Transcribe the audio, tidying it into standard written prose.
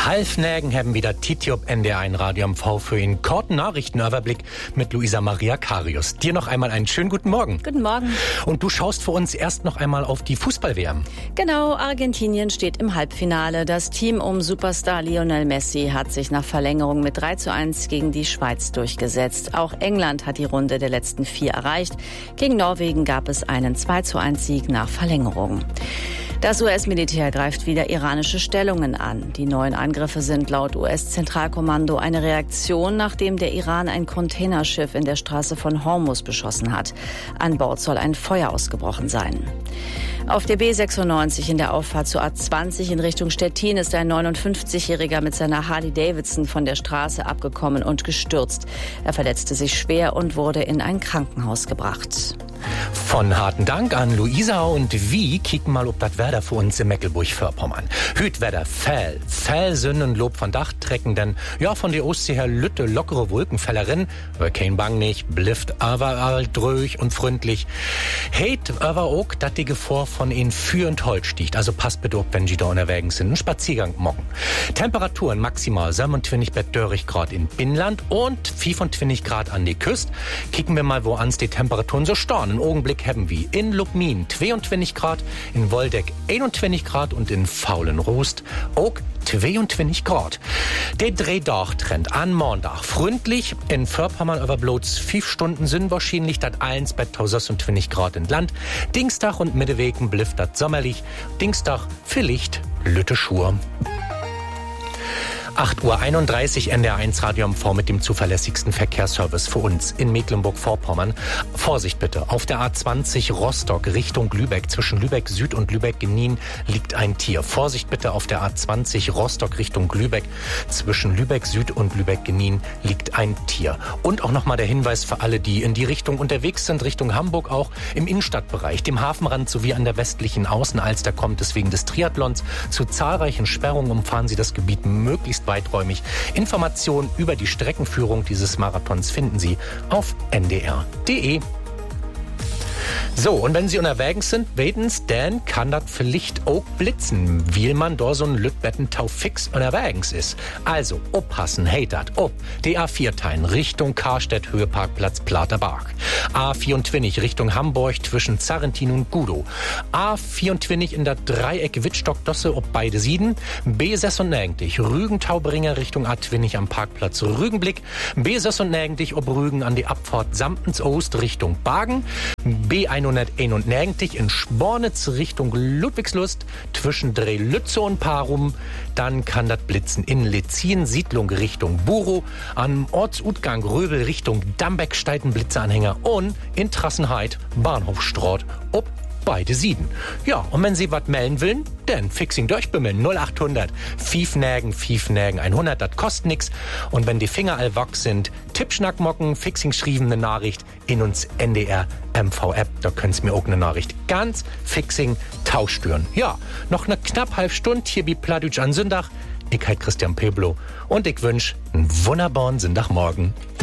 Halfnägen haben wieder Titiop NDR1 Radio MV für Ihnen. Korten Nachrichtenüberblick mit Luisa Maria Karius. Dir noch einmal einen schönen guten Morgen. Guten Morgen. Und du schaust für uns erst noch einmal auf die Fußball-WM. Genau, Argentinien steht im Halbfinale. Das Team um Superstar Lionel Messi hat sich nach Verlängerung mit 3:1 gegen die Schweiz durchgesetzt. Auch England hat die Runde der letzten 4 erreicht. Gegen Norwegen gab es einen 2:1 Sieg nach Verlängerung. Das US-Militär greift wieder iranische Stellungen an. Die neuen Angriffe sind laut US-Zentralkommando eine Reaktion, nachdem der Iran ein Containerschiff in der Straße von Hormuz beschossen hat. An Bord soll ein Feuer ausgebrochen sein. Auf der B96 in der Auffahrt zur A20 in Richtung Stettin ist ein 59-Jähriger mit seiner Harley-Davidson von der Straße abgekommen und gestürzt. Er verletzte sich schwer und wurde in ein Krankenhaus gebracht. Von harten Dank an Luisa und wie kicken mal, ob das Wetter für uns in Mecklenburg-Vorpommern. Hüt Wetter fäll Sünden Lob von Dachtrecken, denn ja, von der Ostsee her lütte lockere Wolkenfällerin, kein Bang nicht, blifft aber all dröch und freundlich. Heit aber auch, dat die Gefahr von ihnen für und Holz sticht, also passt bitte auf, wenn sie da unterwegs sind, einen Spaziergang morgen. Temperaturen maximal 27 bis 30 Grad in Binnenland und 25 Grad an die Küste. Kicken wir mal, wo ans die Temperaturen so starren. Einen Augenblick haben wir in Lubmin 22 Grad, in Woldeck 21 Grad und in Faulenrost auch 22 Grad. Der Drehdach-Trend an Montag. Freundlich in Vorpommern über bloß 5 Stunden sind wahrscheinlich das 1 bei 1020 Grad in Land. Dienstag und Mittewegen blifft das sommerlich. Dienstag vielleicht lütte Schur. 8:31 Uhr NDR1 Radio MV mit dem zuverlässigsten Verkehrsservice für uns in Mecklenburg-Vorpommern. Vorsicht bitte, auf der A20 Rostock Richtung Lübeck, zwischen Lübeck Süd und Lübeck-Genien liegt ein Tier. Vorsicht bitte, auf der A20 Rostock Richtung Lübeck, zwischen Lübeck Süd und Lübeck-Genien liegt ein Tier. Und auch nochmal der Hinweis für alle, die in die Richtung unterwegs sind, Richtung Hamburg auch, im Innenstadtbereich, dem Hafenrand sowie an der westlichen Außenalster kommt es wegen des Triathlons zu zahlreichen Sperrungen. Umfahren Sie das Gebiet möglichst weiträumig. Informationen über die Streckenführung dieses Marathons finden Sie auf ndr.de. So, und wenn Sie unterwegs sind, weten's, dann kann das vielleicht auch blitzen, weil man da so ein Lütbettentau fix unterwegs ist. Also, oppassen, hey dat, ob. Die A4-Tein Richtung Karstedt, Höheparkplatz Platerberg. A24 Richtung Hamburg zwischen Zarrentin und Gudow. A24 in der Dreieck Wittstock-Dosse ob beide Sieden. B96 Rügen-Tauberinger Richtung A20 am Parkplatz Rügenblick. B96 ob Rügen an die Abfahrt Sampens-Ost Richtung Bagen. B191 in Spornitz Richtung Ludwigslust, zwischen Dreh-Lütze und Parum. Dann kann das blitzen in Lezien, Siedlung Richtung Buro, am Ortsutgang Röbel Richtung Dambeck steigt ein Blitzeanhänger und in Trassenheit Bahnhofstraat ob beide Sieden. Ja, und wenn Sie was melden wollen, dann Fixing durchbimmeln 0800 5 Nägen 100, das kostet nix. Und wenn die Finger all wachs sind, Tippschnack mocken, Fixing schrieben eine Nachricht in uns NDR MV App, da können Sie mir auch eine Nachricht ganz Fixing tauschstüren. Ja, noch eine knapp halbe Stunde hier bei Pladütsch an Sonntag. Ich heiße Christian Peblo und ich wünsche einen wunderbaren Sonntagmorgen.